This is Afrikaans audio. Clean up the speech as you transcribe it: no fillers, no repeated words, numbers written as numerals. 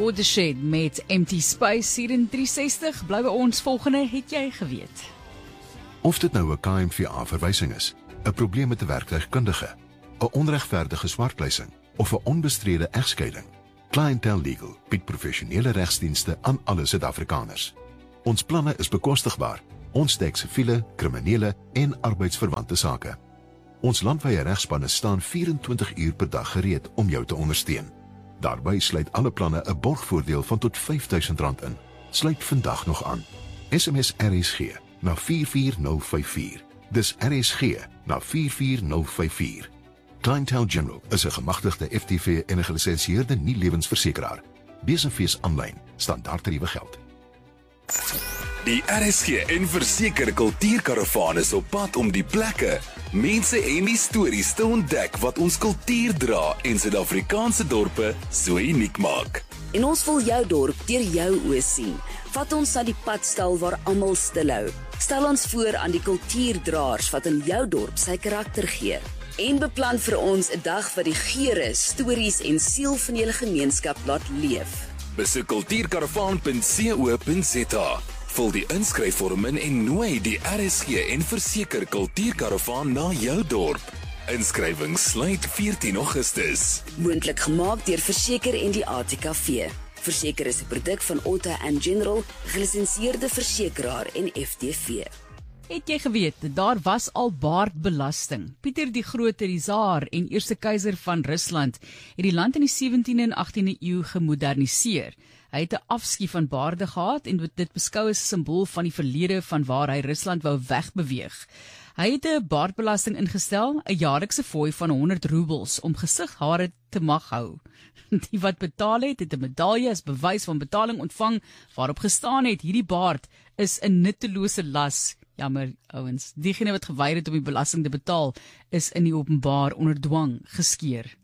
Watershed met Empty Space hier in 360. Bly by ons, volgende het jy geweet. Of dit nou 'n KMVA-verwysing is, 'n probleem met 'n werktuigkundige, 'n onregverdige swartlysing of 'n onbestrede egskeiding, Clientele Legal bied professionele regsdienste aan alle Suid-Afrikaners. Ons planne is bekostigbaar. Ons dek siviele, kriminele en arbeidsverwante sake. Ons landwyse regspanne staan 24 uur per dag gereed om jou te ondersteun. Daarby sluit alle planne 'n borgvoordeel van tot R5.000 in. Sluit vandag nog aan. SMS RSG na 44054. Dis RSG na 44054. Clientele General is 'n gemagtigde FTV en 'n gelisensieerde nie-lewensversekeraar. Besenfees aanlyn, standaardtariewe geld. Die RSG en Verseker Kultuurkaravaan is op pad om die plekke, mense en die stories te ontdek wat ons kultuur dra en Suid-Afrikaanse dorpe so uniek maak. En ons wil jou dorp deur jou oë sien. Vat ons na die padstal waar almal stilhou. Stel ons voor aan die kultuurdraers wat in jou dorp sy karakter gee. En beplan vir ons 'n dag wat die geure, stories en siel van julle gemeenskap laat leef. Besoek kultuurkaravaan.co.za. Vul die inskryfvorm in en nooi die RSG en Verseker Kultuurkaravaan na jou dorp. Inskrywing sluit 14 Augustus. Moontlik gemaak deur Verseker en die ATKV. Verseker is 'n produk van Otta & General, gelisensieerde versekeraar en FTV. Het jy geweet, daar was al baardbelasting. Pieter die Grote, die Tsaar en eerste keiser van Rusland, het die land in die 17de en 18de eeu gemoderniseer. Hy het 'n afskie van baarde gehad en dit beskou as 'n simbool van die verlede van waar hy Rusland wou wegbeweeg. Hy het 'n baardbelasting ingestel, 'n jaarlikse fooi van 100 roebels om gesigshare te mag hou. Die wat betaal het, het 'n medalje as bewys van betaling ontvang waarop gestaan het: hierdie baard is 'n nuttelose las. Jammer, ouens, diegene wat geweier het om die belasting te betaal, is in die openbaar onder dwang geskeer.